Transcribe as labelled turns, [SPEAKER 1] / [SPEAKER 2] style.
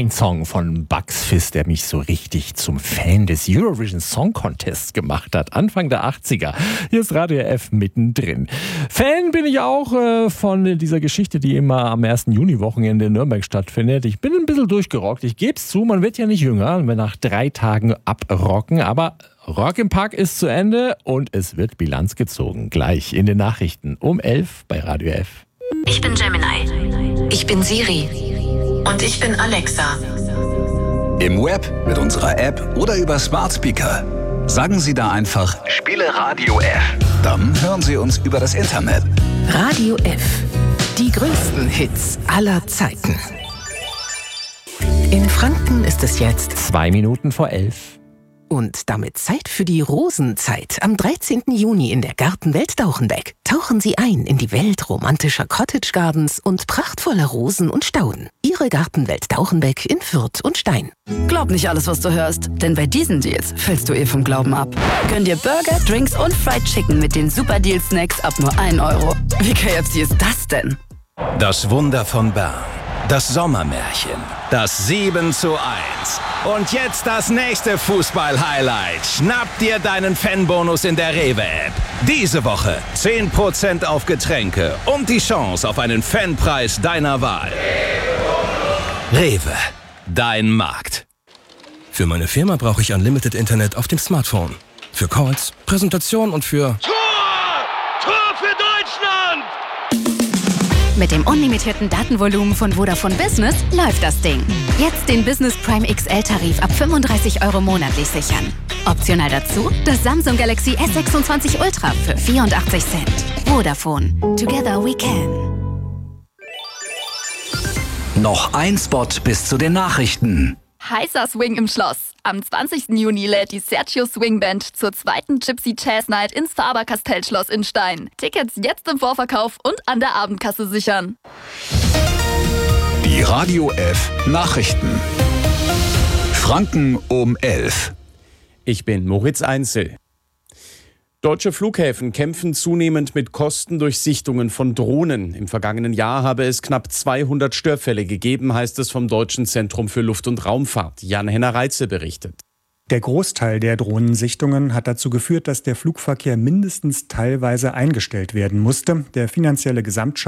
[SPEAKER 1] Ein Song von Bucks Fizz, der mich so richtig zum Fan des Eurovision Song Contests gemacht hat. Anfang der 80er. Hier ist Radio F mittendrin. Fan bin ich auch von dieser Geschichte, die immer am 1. Juni-Wochenende in Nürnberg stattfindet. Ich bin ein bisschen durchgerockt. Ich gebe es zu, man wird ja nicht jünger, wenn wir nach 3 Tagen abrocken. Aber Rock im Park ist zu Ende und es wird Bilanz gezogen. Gleich in den Nachrichten um 11 bei Radio F.
[SPEAKER 2] Ich bin Gemini.
[SPEAKER 3] Ich bin Siri.
[SPEAKER 2] Und ich bin Alexa.
[SPEAKER 4] Im Web, mit unserer App oder über Smart Speaker. Sagen Sie da einfach, spiele Radio F. Dann hören Sie uns über das Internet.
[SPEAKER 3] Radio F. Die größten Hits aller Zeiten. In Franken ist es jetzt
[SPEAKER 1] 2 Minuten vor 11.
[SPEAKER 3] und damit Zeit für die Rosenzeit. Am 13. Juni in der Gartenwelt Dauchenbeck tauchen Sie ein in die Welt romantischer Cottage Gardens und prachtvoller Rosen und Stauden. Ihre Gartenwelt Dauchenbeck in Fürth und Stein.
[SPEAKER 5] Glaub nicht alles, was du hörst, denn bei diesen Deals fällst du vom Glauben ab. Gönn dir Burger, Drinks und Fried Chicken mit den Super Deal Snacks ab nur 1 Euro. Wie KFC ist das denn?
[SPEAKER 6] Das Wunder von Bern. Das Sommermärchen. Das 7:1. Und jetzt das nächste Fußball-Highlight. Schnapp dir deinen Fanbonus in der Rewe-App. Diese Woche 10% auf Getränke und die Chance auf einen Fanpreis deiner Wahl. Rewe. Dein Markt.
[SPEAKER 7] Für meine Firma brauche ich Unlimited Internet auf dem Smartphone. Für Calls, Präsentation und für...
[SPEAKER 6] Tor für Deutschland!
[SPEAKER 8] Mit dem unlimitierten Datenvolumen von Vodafone Business läuft das Ding. Jetzt den Business Prime XL-Tarif ab 35 € monatlich sichern. Optional dazu das Samsung Galaxy S26 Ultra für 84 Cent. Vodafone. Together we can.
[SPEAKER 4] Noch ein Spot bis zu den Nachrichten.
[SPEAKER 9] Heißer Swing im Schloss. Am 20. Juni lädt die Sergio Swing Band zur 2. Gypsy Jazz Night ins Faber-Castell-Schloss in Stein. Tickets jetzt im Vorverkauf und an der Abendkasse sichern.
[SPEAKER 4] Die Radio F Nachrichten. Franken um 11.
[SPEAKER 10] Ich bin Moritz Einzel. Deutsche Flughäfen kämpfen zunehmend mit Kosten durch Sichtungen von Drohnen. Im vergangenen Jahr habe es knapp 200 Störfälle gegeben, heißt es vom Deutschen Zentrum für Luft- und Raumfahrt. Jan-Henner Reitze berichtet.
[SPEAKER 11] Der Großteil der Drohnensichtungen hat dazu geführt, dass der Flugverkehr mindestens teilweise eingestellt werden musste. Der finanzielle Gesamtschaden